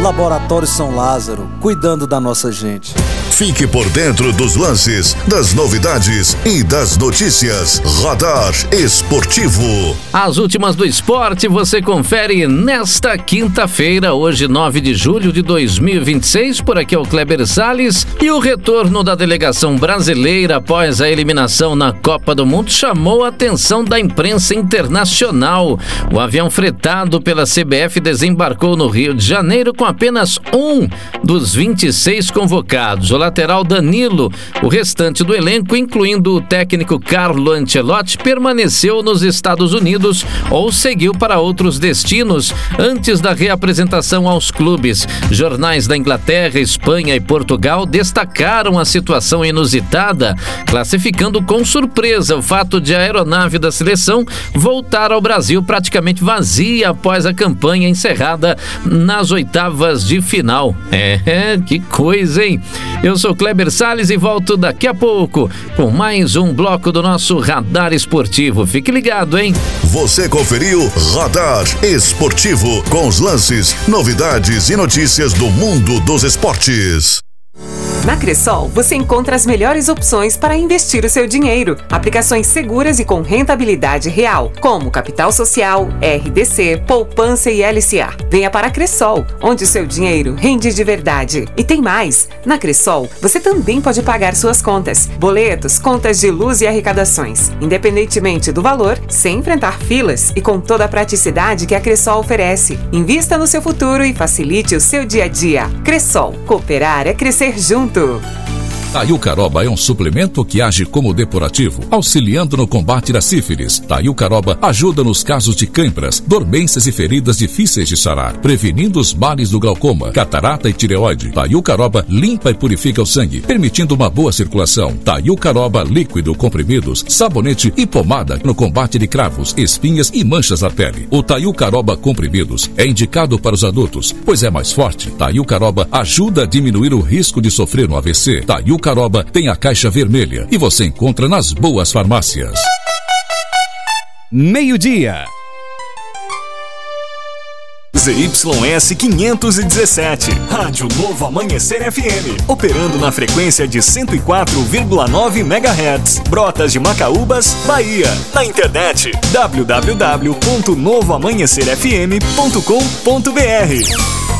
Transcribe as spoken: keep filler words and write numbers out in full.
Laboratório São Lázaro, cuidando da nossa gente. Fique por dentro dos lances, das novidades e das notícias. Radar Esportivo. As últimas do esporte você confere nesta quinta-feira, hoje nove de julho de dois mil e vinte e seis. Por aqui é o Kleber Salles. E o retorno da delegação brasileira após a eliminação na Copa do Mundo chamou a atenção da imprensa internacional. O avião fretado pela C B F desembarcou no Rio de Janeiro com apenas um dos vinte e seis convocados. O lateral Danilo, o restante do elenco, incluindo o técnico Carlo Ancelotti, permaneceu nos Estados Unidos ou seguiu para outros destinos antes da reapresentação aos clubes. Jornais da Inglaterra, Espanha e Portugal destacaram a situação inusitada, classificando com surpresa o fato de a aeronave da seleção voltar ao Brasil praticamente vazia após a campanha encerrada nas oitavas de final. É, que coisa, hein? Eu sou Kleber Salles e volto daqui a pouco com mais um bloco do nosso Radar Esportivo. Fique ligado, hein? Você conferiu Radar Esportivo com os lances, novidades e notícias do mundo dos esportes. Na Cressol, você encontra as melhores opções para investir o seu dinheiro. Aplicações seguras e com rentabilidade real, como Capital Social, R D C, Poupança e L C A. Venha para a Cressol, onde o seu dinheiro rende de verdade. E tem mais! Na Cressol, você também pode pagar suas contas, boletos, contas de luz e arrecadações, independentemente do valor, sem enfrentar filas e com toda a praticidade que a Cressol oferece. Invista no seu futuro e facilite o seu dia a dia. Cressol, cooperar é crescer junto. Taiucaroba é um suplemento que age como depurativo, auxiliando no combate da sífilis. Taiucaroba ajuda nos casos de câimbras, dormências e feridas difíceis de sarar, prevenindo os males do glaucoma, catarata e tireoide. Taiucaroba limpa e purifica o sangue, permitindo uma boa circulação. Taiucaroba líquido, comprimidos, sabonete e pomada no combate de cravos, espinhas e manchas na pele. O Taiucaroba comprimidos é indicado para os adultos, pois é mais forte. Taiucaroba ajuda a diminuir o risco de sofrer um A V C. Taiucaroba Caroba tem a caixa vermelha e você encontra nas boas farmácias. Meio-dia. Z Y S quinhentos e dezessete, Rádio Novo Amanhecer F M, operando na frequência de cento e quatro vírgula nove megahertz, Brotas de Macaúbas, Bahia. Na internet, w w w ponto novo amanhecer f m ponto com ponto b r.